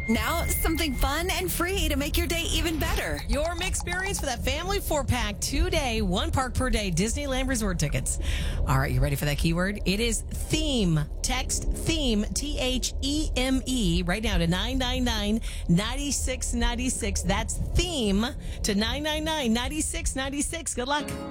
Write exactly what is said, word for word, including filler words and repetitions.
Now, something fun and free to make your day even better. Your experience for that family four-pack, two-day, one park per day Disneyland Resort tickets. All right, you ready for that keyword? It is theme. Text theme, T H E M E, right now to nine nine nine, nine six nine six. That's theme to nine nine nine, nine six nine six. Good luck.